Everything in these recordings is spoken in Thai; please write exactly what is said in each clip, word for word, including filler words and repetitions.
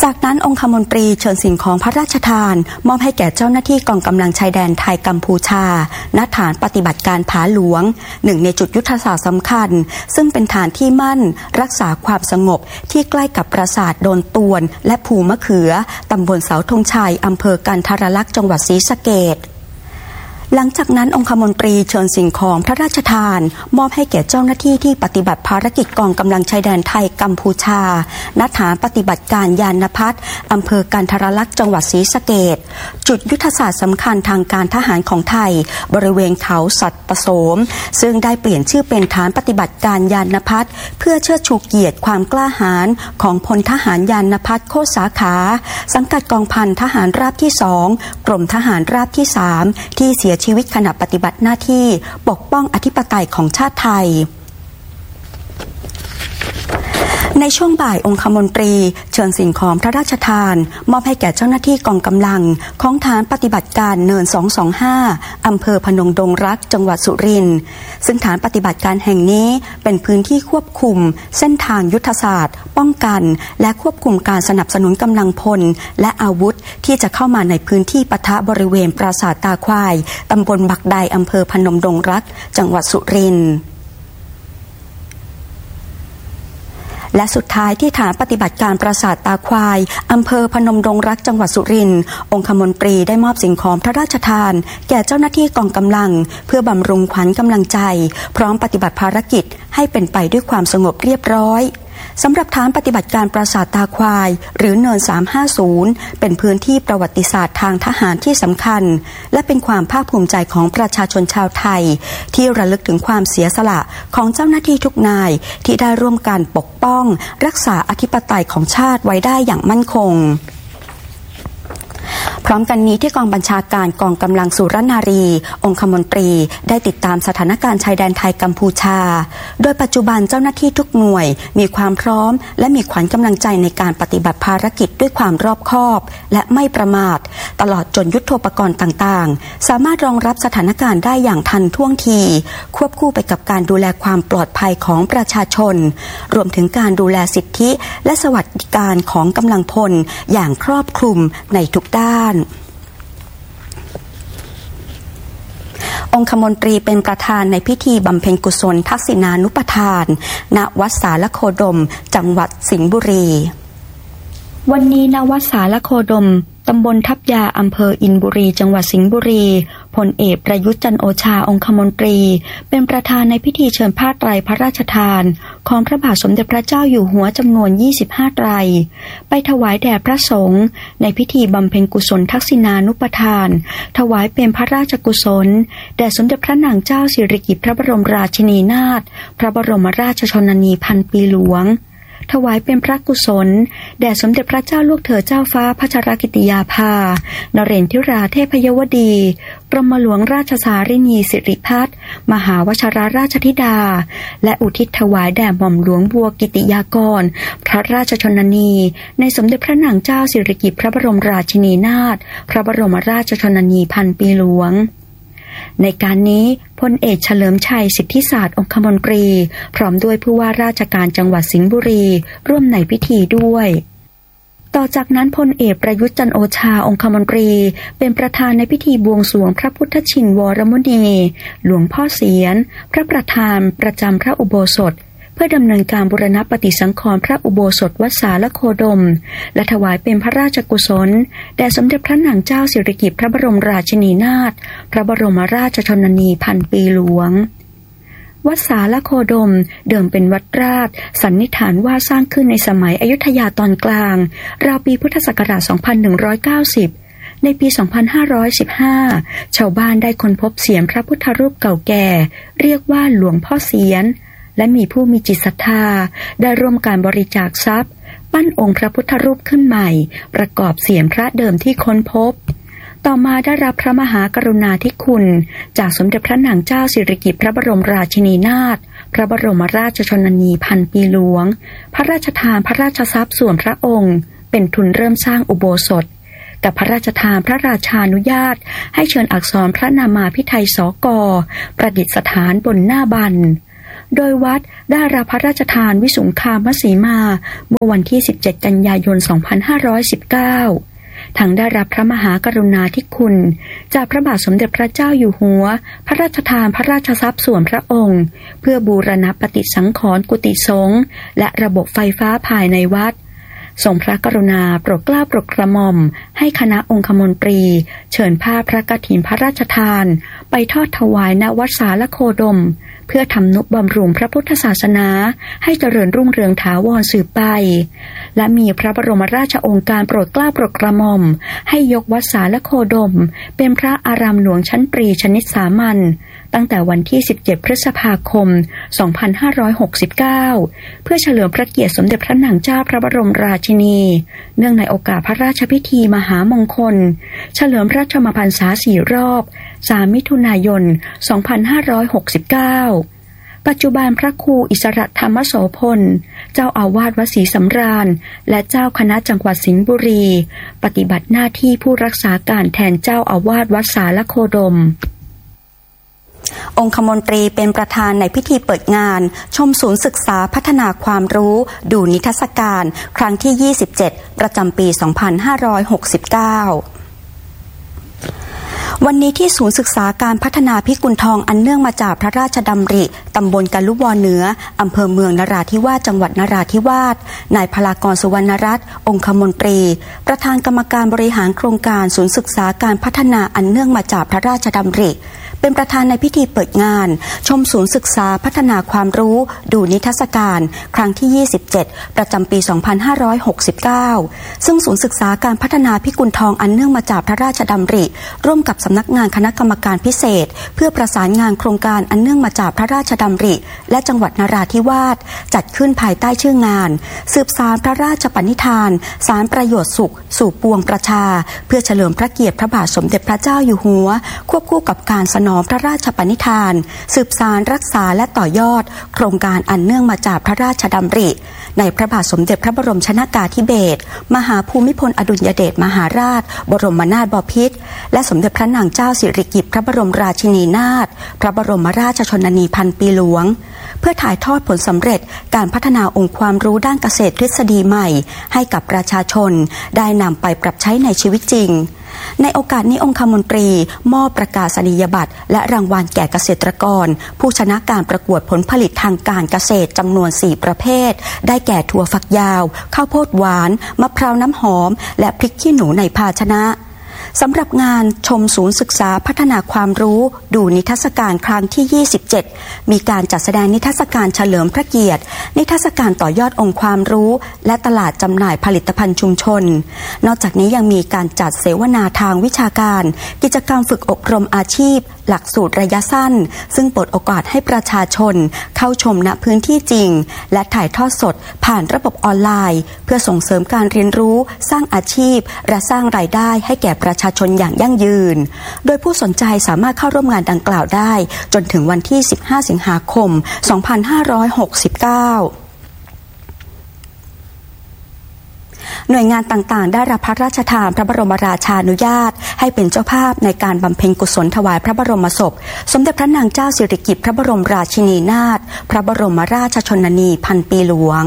จากนั้นองคมนตรีเชิญสิ่งของพระราชทานมอบให้แก่เจ้าหน้าที่กองกำลังชายแดนไทยกัมพูชาณฐานปฏิบัติการผาหลวงหนึ่งในจุดยุทธศาสตร์สำคัญซึ่งเป็นฐานที่มั่นรักษาความสงบที่ใกล้กับปราสาทโดนตวนและภูมะเขือตำบลเสาธงชัยอำเภอกันทรลักษณ์จังหวัดศรีสะเกษหลังจากนั้นองคมนตรีเชิญสิ่งของพระราชทานมอบให้แก่เจ้าหน้าที่ที่ปฏิบัติภารกิจกองกำลังชายแดนไทยกัมพูชาณฐานปฏิบัติการยานพัฒน์อำเภอกันทรลักษณ์จังหวัดศรีสะเกษจุดยุทธศาสตร์สำคัญทางการทหารของไทยบริเวณเขาสัตว์ประโสมซึ่งได้เปลี่ยนชื่อเป็นฐานปฏิบัติการยานพัฒน์เพื่อเชิดชูเกียรติความกล้าหาญของพลทหารยานพัฒน์โคตรสาขาสังกัดกองพันทหารราบที่สองกรมทหารราบที่สามที่เสียชีวิตขณะปฏิบัติหน้าที่ปกป้องอธิปไตยของชาติไทยในช่วงบ่ายองคมนตรีเชิญสิ่งของพระราชทานมอบให้แก่เจ้าหน้าที่กองกำลังของฐานปฏิบัติการเนินสองสองห้าอำเภอพนมดงรักจังหวัดสุรินทร์ซึ่งฐานปฏิบัติการแห่งนี้เป็นพื้นที่ควบคุมเส้นทางยุทธศาสตร์ป้องกันและควบคุมการสนับสนุนกำลังพลและอาวุธที่จะเข้ามาในพื้นที่ปะทะบริเวณปราสาทตาควายตำบลบักไดอำเภอพนมดงรักจังหวัดสุรินทร์และสุดท้ายที่ฐานปฏิบัติการปราสาทตาควายอำเภอพนมดงรักจังหวัดสุรินทร์องคมนตรีได้มอบสิ่งของพระราชทานแก่เจ้าหน้าที่กองกำลังเพื่อบำรุงขวัญกำลังใจพร้อมปฏิบัติภารกิจให้เป็นไปด้วยความสงบเรียบร้อยสำหรับฐานปฏิบัติการปราสาทตาควายหรือเนินสามห้าศูนย์เป็นพื้นที่ประวัติศาสตร์ทางทหารที่สำคัญและเป็นความภาคภูมิใจของประชาชนชาวไทยที่ระลึกถึงความเสียสละของเจ้าหน้าที่ทุกนายที่ได้ร่วมกันปกป้องรักษาอธิปไตยของชาติไว้ได้อย่างมั่นคงพร้อมกันนี้ที่กองบัญชาการกองกำลังสุรนารีองคมนตรีได้ติดตามสถานการณ์ชายแดนไทยกัมพูชาโดยปัจจุบันเจ้าหน้าที่ทุกหน่วยมีความพร้อมและมีขวัญกำลังใจในการปฏิบัติภารกิจด้วยความรอบคอบและไม่ประมาทตลอดจนยุทโธปกรณ์ต่างๆสามารถรองรับสถานการณ์ได้อย่างทันท่วงทีควบคู่ไปกับการดูแลความปลอดภัยของประชาชนรวมถึงการดูแลสิทธิและสวัสดิการของกำลังพลอย่างครอบคลุมในทุกด้านองคมนตรีเป็นประธานในพิธีบำเพ็ญกุศลทักษิณานุปทานณวัดสารโคดมจังหวัดสิงห์บุรีวันนี้ณวัดสารโคดมตำบลทับยาอำเภออินบุรีจังหวัดสิงห์บุรีพลเอกประยุทธ์จันทร์โอชาองคมนตรีเป็นประธานในพิธีเชิญผ้าไตรพระราชทานของพระบาทสมเด็จพระเจ้าอยู่หัวจำนวนยี่สิบห้าไตรไปถวายแด่พระสงฆ์ในพิธีบำเพ็ญกุศลทักษิณานุปทานถวายเป็นพระราชกุศลแด่สมเด็จพระนางเจ้าสิริกิติ์พระบรมราชินีนาถพระบรมราชชนนีพันปีหลวงถวายเป็นพระกุศลแด่สมเด็จพระเจ้าลูกเธอเจ้าฟ้าพัชรกิติยาภานเรนทิราเทพยวดีกรมหลวงราชสารินีสิริพัฒน์มหาวชิรราชธิดาและอุทิศถวายแด่หม่อมหลวงบัวกิติยากรพระราชชนนีในสมเด็จพระนางเจ้าสิริกิติ์พระบรมราชินีนาถพระบรมราชชนนีพันปีหลวงในการนี้พลเอกเฉลิมชัยสิทธิศาสตร์องคมนตรีพร้อมด้วยผู้ว่าราชการจังหวัดสิงห์บุรีร่วมในพิธีด้วยต่อจากนั้นพลเอกประยุทธ์จันทร์โอชาองคมนตรีเป็นประธานในพิธีบวงสรวงพระพุทธชินวรมุนีหลวงพ่อเสียรพระประธานประจำพระอุโบสถเพื่อดำเนินการบูรณปฏิสังขรณ์พระอุโบสถวัดสารโคดมและถวายเป็นพระราชกุศลแด่สมเด็จพระนางเจ้าสิริกิติ์พระบรมราชินีนาถพระบรมราชชนนีพันปีหลวงวัดสารโคดมเดิมเป็นวัดราชสันนิษฐานว่าสร้างขึ้นในสมัยอยุธยาตอนกลางราวปีพุทธศักราชสองพันหนึ่งร้อยเก้าสิบในปีสองพันห้าร้อยสิบห้าชาวบ้านได้ค้นพบเสียนพระพุทธรูปเก่าแก่เรียกว่าหลวงพ่อเสียรและมีผู้มีจิตศรัทธาได้ร่วมการบริจาคทรัพย์ปั้นองค์พระพุทธรูปขึ้นใหม่ประกอบเสียนพระเดิมที่ค้นพบต่อมาได้รับพระมหากรุณาธิคุณจากสมเด็จพระนางเจ้าสิริกิติ์พระบรมราชินีนาถพระบรมราชชนนีพันปีหลวงพระราชทานพระราชทรัพย์ส่วนพระองค์เป็นทุนเริ่มสร้างอุโบสถกับพระราชทานพระราชานุญาตให้เชิญอักษรพระนามาภิไธยสกประดิษฐานบนหน้าบันโดยวัดได้รับพระราชทานวิสุงคามสีมาเมื่อวันที่สิบเจ็ดกันยายนสองพันห้าร้อยสิบเก้าทั้งได้รับพระมหากรุณาธิคุณจากพระบาทสมเด็จพระเจ้าอยู่หัวพระราชทานพระราชทรัพย์ส่วนพระองค์เพื่อบูรณปฏิสังขรณ์กุฏิสงฆ์และระบบไฟฟ้าภายในวัดทรงพระกรุณาโปรดเกล้าโปรดกระหม่อมให้คณะองคมนตรีเชิญผ้าพระกฐินพระราชทานไปทอดถวายณวัดสาลโคดมเพื่อทำนุบำรุงพระพุทธศาสนาให้เจริญรุ่งเรืองถาวรสืบไปและมีพระบรมราชโองการโปรดเกล้าโปรดกระหม่อมให้ยกวัดสาลโคดมเป็นพระอารามหลวงชั้นตรีชนิดสามัญตั้งแต่วันที่สิบเจ็ดพฤษภาคมสองพันห้าร้อยหกสิบเก้าเพื่อเฉลิมพระเกียรติสมเด็จพระนางเจ้าพระบรมราชินีเนื่องในโอกาสพระราชพิธีมหามงคลเฉลิมพระชนมพรรษาสี่รอบสามมิถุนายนสองพันห้าร้อยหกสิบเก้าปัจจุบันพระครูอิสระธรรมโสพลเจ้าอาวาสวัดศรีสำราญและเจ้าคณะจังหวัดสิงห์บุรีปฏิบัติหน้าที่ผู้รักษาการแทนเจ้าอาวาสวัดสาลโคดมองคมนตรีเป็นประธานในพิธีเปิดงานชมศูนย์ศึกษาพัฒนาความรู้ดูนิทรรศการครั้งที่ยี่สิบเจ็ดประจำปีสองพันห้าร้อยหกสิบเก้าวันนี้ที่ศูนย์ศึกษาการพัฒนาพิกุลทองอันเนื่องมาจากพระราชดำริตำบลกาลุวรเหนืออำเภอเมืองนราธิวาสจังหวัดนราธิวาสนายพลากรสุวรรณรัตน์องคมนตรีประธานกรรมการบริหารโครงการศูนย์ศึกษาการพัฒนาอันเนื่องมาจากพระราชดำริเป็นประธานในพิธีเปิดงานชมศูนย์ศึกษาพัฒนาความรู้ดูนิทรรศการครั้งที่ยี่สิบเจ็ดประจำปีสองพันห้าร้อยหกสิบเก้าซึ่งศูนย์ศึกษาการพัฒนาพิกุลทองอันเนื่องมาจากพระราชดำริร่วมกับสำนักงานคณะกรรมการพิเศษเพื่อประสานงานโครงการอันเนื่องมาจากพระราชดำริและจังหวัดนราธิวาสจัดขึ้นภายใต้ชื่องานสืบสานพระราชปณิธานสารประโยชน์สุขสู่ปวงประชาเพื่อเฉลิมพระเกียรติพระบาทสมเด็จพระเจ้าอยู่หัวควบคู่กับการสนองพระราชปณิธานสืบสานรักษาและต่อยอดโครงการอันเนื่องมาจากพระราชดำริในพระบาทสมเด็จพระบรมชนกาธิเบศรมหาภูมิพลอดุลยเดชมหาราชบรมนาถบพิตรและสมเด็จพระนางเจ้าสิริกิติ์พระบรมราชินีนาถพระบรมราชชนนีพันปีหลวงเพื่อถ่ายทอดผลสำเร็จการพัฒนาองค์ความรู้ด้านเกษตรทฤษฎีใหม่ให้กับประชาชนได้นำไปปรับใช้ในชีวิตจริงในโอกาสนี้องคมนตรีมอบประกาศนียบัตรและรางวัลแก่เกษตรกรผู้ชนะการประกวดผลผลิตทางการเกษตรจำนวนสี่ประเภทได้แก่ถั่วฝักยาวข้าวโพดหวานมะพร้าวน้ำหอมและพริกขี้หนูในภาชนะสำหรับงานชมศูนย์ศึกษาพัฒนาความรู้ดูนิทรรศการครั้งที่ยี่สิบเจ็ดมีการจัดแสดงนิทรรศการเฉลิมพระเกียรตินิทรรศการต่อยอดองค์ความรู้และตลาดจำหน่ายผลิตภัณฑ์ชุมชนนอกจากนี้ยังมีการจัดเสวนาทางวิชาการกิจกรรมฝึกอบรมอาชีพหลักสูตรระยะสั้นซึ่งเปิดโอกาสให้ประชาชนเข้าชมณพื้นที่จริงและถ่ายทอดสดผ่านระบบออนไลน์เพื่อส่งเสริมการเรียนรู้สร้างอาชีพและสร้างรายได้ให้แก่ประชาชนอย่างยั่งยืนโดยผู้สนใจสามารถเข้าร่วมงานดังกล่าวได้จนถึงวันที่สิบห้าสิงหาคมสองพันห้าร้อยหกสิบเก้าหน่วยงานต่างๆได้รับพระราชทานพระบรมราชานุญาตให้เป็นเจ้าภาพในการบำเพ็ญกุศลถวายพระบรมศพสมเด็จพระนางเจ้าสิริกิติ์พระบรมราชินีนาถพระบรมราชชนนีพันปีหลวง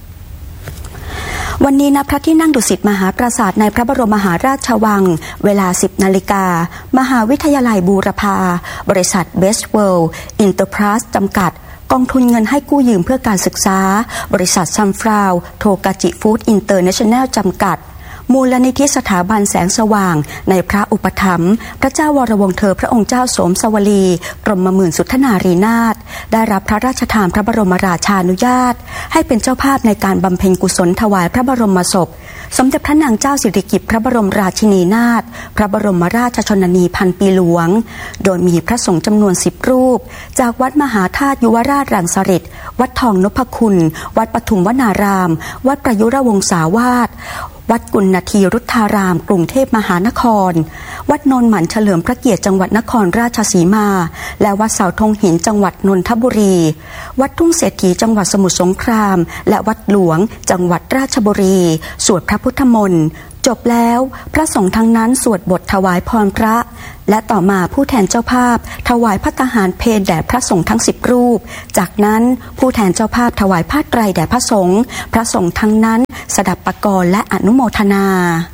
วันนี้ณพระที่นั่งดุสิตมหาปราสาทในพระบรมมหาราชวังเวลา สิบนาฬิกามหาวิทยาลัยบูรพาบริษัท Best World Enterprise จำกัดกองทุนเงินให้กู้ยืมเพื่อการศึกษาบริษัทซัมฟราวโทกาจิฟู้ดอินเตอร์เนชั่นแนลจำกัดมูลนิธิสถาบันแสงสว่างในพระอุปถัมภ์พระเจ้าวรวงศ์เธอพระองค์เจ้าสมสวลีกรมหมื่นสุทธนารีนาถได้รับพระราชทานพระบรมราชานุญาตให้เป็นเจ้าภาพในการบำเพ็ญกุศลถวายพระบรมศพสมเด็จพระนางเจ้าสิริกิติ์พระบรมราชินีนาถพระบรมราชชนนีพันปีหลวงโดยมีพระสงฆ์จำนวนสิบรูปจากวัดมหาธาตุยุวราชรังสฤษดิ์วัดทองนพคุณวัดปทุมวนารามวัดประยุรวงศาวาสวัดกุณทีรุทธารามกรุงเทพมหานครวัดโนนหมันเฉลิมพระเกียรติจังหวัดนครราชสีมาและวัดเสาธงหินจังหวัดนนทบุรีวัดทุ่งเศรษฐีจังหวัดสมุทรสงครามและวัดหลวงจังหวัดราชบุรีสวดพระพุทธมนต์จบแล้วพระสงฆ์ทั้งนั้นสวดบทถวายพรพระและต่อมาผู้แทนเจ้าภาพถวายภัตตาหารเพลแด่พระสงฆ์ทั้งสิบรูปจากนั้นผู้แทนเจ้าภาพถวายผ้าไตรแด่พระสงฆ์พระสงฆ์ทั้งนั้นสดับปกรณ์และอนุโมทนา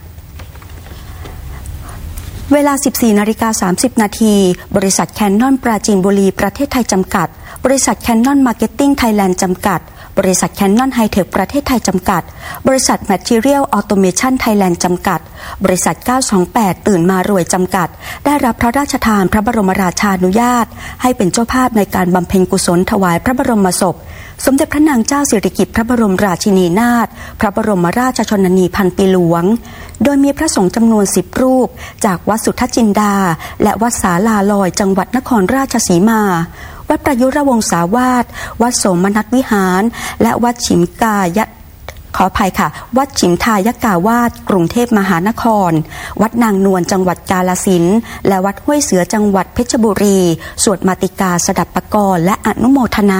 เวลา สิบสี่นาฬิกาสามสิบนาทีบริษัทแคนนอนปราจีนบุรีประเทศไทยจำกัดบริษัทแคนนอนมาร์เก็ตติ้งไทยแลนด์จำกัดบริษัทแคนนอนไฮเทคประเทศไทยจำกัดบริษัทแมททีเรียลออโตเมชันไทยแลนด์จำกัดบริษัทเก้าสองแปดตื่นมารวยจำกัดได้รับพระราชทานพระบรมราชานุญาตให้เป็นเจ้าภาพในการบำเพ็ญกุศลถวายพระบรมศพสมเด็จพระนางเจ้าสิริกิติ์พระบรมราชินีนาถพระบรมราชชนนีพันปีหลวงโดยมีพระสงฆ์จำนวนสิบรูปจากวัดสุทธจินดาและวัดศาลาลอยจังหวัดนครราชสีมาวัดประยุรวงศาวาสวัดโสมนัสวิหารและวัดฉิมกายะขออภัยค่ะวัดฉิมทายกาวาสกรุงเทพมหานครวัดนางนวลจังหวัดกาฬสินธุ์และวัดห้วยเสือจังหวัดเพชรบุรีสวดมาติกาสดับปกรณ์และอนุโมทนา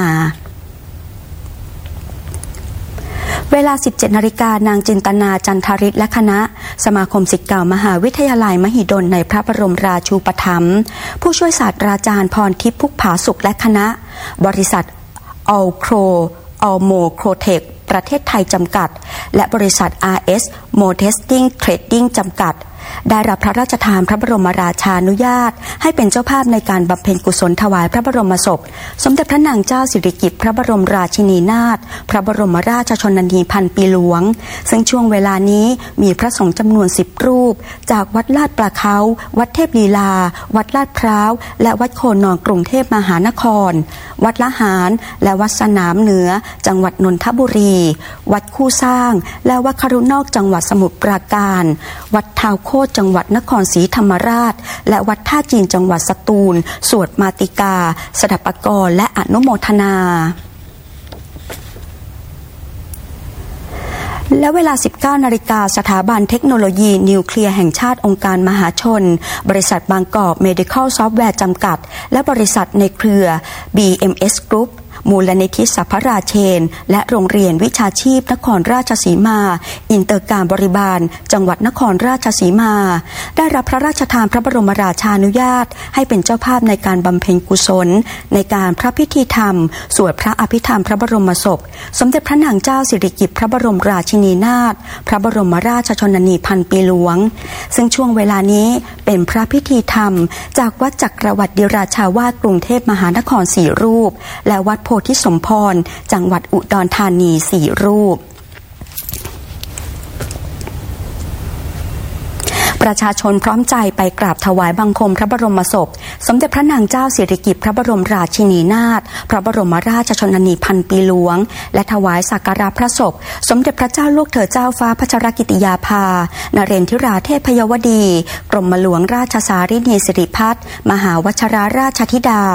เวลา สิบเจ็ดนาฬิกานางจินตนาจันทริศและคณะสมาคมศิษย์เก่ามหาวิทยาลัยมหิดลในพระบรมราชูปถัมภ์ผู้ช่วยศาสตราจารย์พรทิพย์พุกผาสุขและคณะบริษัทอัลโครอัลโมโครเทคประเทศไทยจำกัดและบริษัท อาร์ เอส Modesting Trading จำกัดได้รับพระราชทานพระบรมราชานุญาตให้เป็นเจ้าภาพในการบำเพ็ญกุศลถวายพระบรมศพสมเด็จพระนางเจ้าสิริกิติ์พระบรมราชินีนาถพระบรมราชชนนีพันปีหลวงซึ่งช่วงเวลานี้มีพระสงฆ์จำนวนสิบรูปจากวัดลาดปลาเขาวัดเทพลีลาวัดลาดพร้าวและวัดโคนนอนกรุงเทพมหานครวัดละหารและวัดสนามเหนือจังหวัดนนทบุรีวัดคู่สร้างและวัดครุนอกจังหวัดสมุทรปราการวัดทาวโคจังหวัดนครศรีธรรมราชและวัดท่าจีนจังหวัดสตูลสวดมาติกาสดับปกรณ์และอนุโมทนาและเวลา สิบเก้านาฬิกาสถาบันเทคโนโลยีนิวเคลียร์แห่งชาติองค์การมหาชนบริษัทบางกอกเมดิคอลซอฟต์แวร์จำกัดและบริษัทในเครือ บี เอ็ม เอส Groupมูลนิธิสัพพราเชนและโรงเรียนวิชาชีพนครราชสีมาอินเตอร์การบริบาลจังหวัดนครราชสีมาได้รับพระราชทานพระบรมราชานุญาตให้เป็นเจ้าภาพในการบำเพ็ญกุศลในการพระพิธีธรรมสวดพระอภิธรรมพระบรมศพสมเด็จพระนางเจ้าสิริกิติ์พระบรมราชินีนาถพระบรมราชชนนีพันปีหลวงซึ่งช่วงเวลานี้เป็นพระพิธีธรรมจากวัดจักรวรรดิราชาวาสกรุงเทพมหานครสี่รูปและวัดโพธิสมพรจังหวัดอุดรธานีสี่รูปประชาชนพร้อมใจไปกราบถวายบังคมพระบรมศพสมเด็จพระนางเจ้าสิริกิติ์พระบรมราชินีนาถพระบรมราชชนนีพันปีหลวงและถวายสักการะพระศพสมเด็จพระเจ้าลูกเธอเจ้าฟ้าพัชรกิติยาภานเรนทิราเทพยวดีกรมหลวงราชสารินีสิริพัฒน์มหาวชิราราชธิดา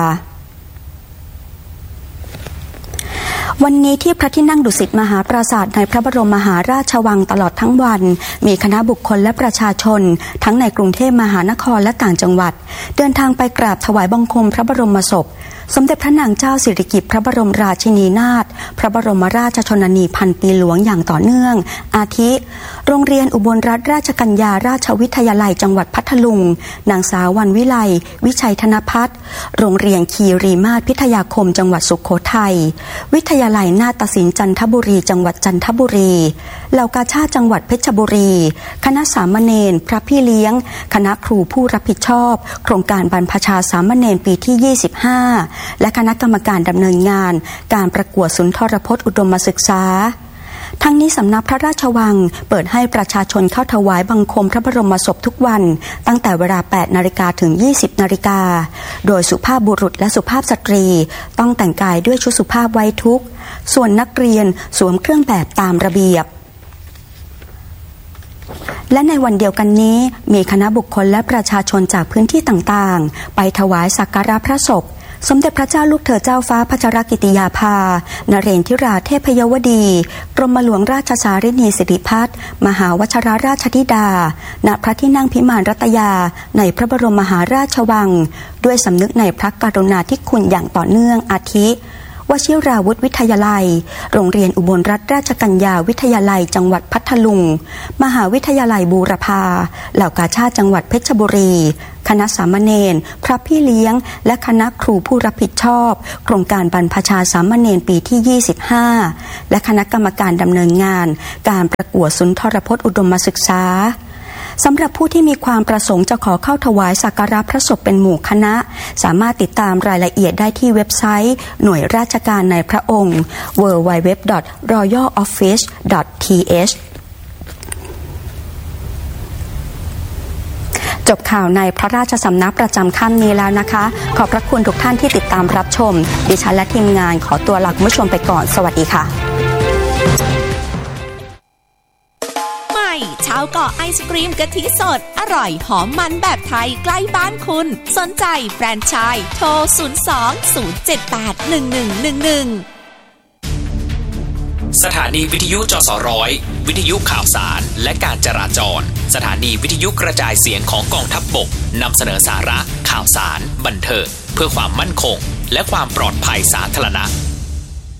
วันนี้ที่พระที่นั่งดุสิตมหาปราสาทในพระบรมมหาราชวังตลอดทั้งวันมีคณะบุคคลและประชาชนทั้งในกรุงเทพมหานครและต่างจังหวัดเดินทางไปกราบถวายบังคมพระบรมศพสมเด็จพระนางเจ้าสิริกิติ์พระบรมราชินีนาถพระบรมราชชนนีพันปีหลวงอย่างต่อเนื่องอาทิโรงเรียนอุบลรัตนราชกัญญาราชวิทยาลัยจังหวัดพัทลุงนางสาววรรณวิไลวิชัยธนภัทรโรงเรียนคีรีมาศพิทยาคมจังหวัดสุโขทัยวิทยาลัยนาฏศิลป์จันทบุรีจังหวัดจันทบุรีเหล่ากาชาดจังหวัดเพชรบุรีคณะสามเณรพระพี่เลี้ยงคณะครูผู้รับผิดชอบโครงการบรรพชาสามเณรปีที่ยี่สิบห้าและคณะกรรมการดำเนินงานการประกวดสุนทรพจน์อุดมศึกษาทั้งนี้สำนักพระราชวังเปิดให้ประชาชนเข้าถวายบังคมพระบรมศพทุกวันตั้งแต่เวลา แปดนาฬิกา ถึง ยี่สิบนาฬิกาโดยสุภาพบุรุษและสุภาพสตรีต้องแต่งกายด้วยชุดสุภาพไว้ทุกข์ส่วนนักเรียนสวมเครื่องแบบตามระเบียบและในวันเดียวกันนี้มีคณะบุคคลและประชาชนจากพื้นที่ต่างๆไปถวายสักการะพระศพสมเด็จพระเจ้าลูกเธอเจ้าฟ้าพัชรกิติยาภานเรนทิราเทพยวดีกรมหลวงราชสารินีสิริพัฒน์มหาวชิราราชธิดาณพระที่นั่งพิมานรัตยาในพระบรมมหาราชวังด้วยสำนึกในพระกรุณาธิคุณอย่างต่อเนื่องอาทิววชิราวุธวิทยาลัยโรงเรียนอุบลรัตนราชกัญญาวิทยาลัยจังหวัดพัทลุงมหาวิทยาลัยบูรพาเหล่ากาชาติจังหวัดเพชรบุรีคณะสามเณรพระพี่เลี้ยงและคณะครูผู้รับผิดชอบโครงการบรรพชาสามเณรปีที่ยี่สิบห้าและคณะกรรมการดำเนินงานการประกวดสุนทรพจน์อุดมศึกษาสำหรับผู้ที่มีความประสงค์จะขอเข้าถวายสักการะพระศพเป็นหมู่คณะสามารถติดตามรายละเอียดได้ที่เว็บไซต์หน่วยราชการในพระองค์ ดับเบิลยู ดับเบิลยู ดับเบิลยู ดอท รอยัล ออฟฟิศ ดอท ที เอช จบข่าวในพระราชสำนักประจำค่ำนี้แล้วนะคะขอบพระคุณทุกท่านที่ติดตามรับชมดิฉันและทีมงานขอตัวลาคุณผู้ชมไปก่อนสวัสดีค่ะชาวเกาะไอศกรีมกะทิสดอร่อยหอมมันแบบไทยใกล้บ้านคุณสนใจแฟรนไชส์โทรศูนย์ สอง ศูนย์ เจ็ด แปด หนึ่ง หนึ่ง หนึ่ง หนึ่งสถานีวิทยุจสร้อยวิทยุข่าวสารและการจราจรสถานีวิทยุกระจายเสียงของกองทัพบกนำเสนอสาระข่าวสารบันเทิงเพื่อความมั่นคงและความปลอดภัยสาธารณะ